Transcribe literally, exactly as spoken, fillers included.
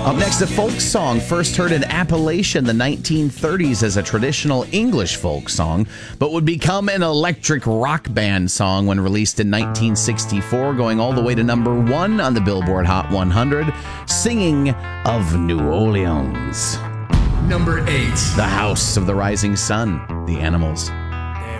Up next, a folk song first heard in Appalachia in the nineteen thirties as a traditional English folk song, but would become an electric rock band song when released in nineteen sixty-four, going all the way to number one on the Billboard Hot one hundred, Singing of New Orleans. Number eight. The House of the Rising Sun, The Animals.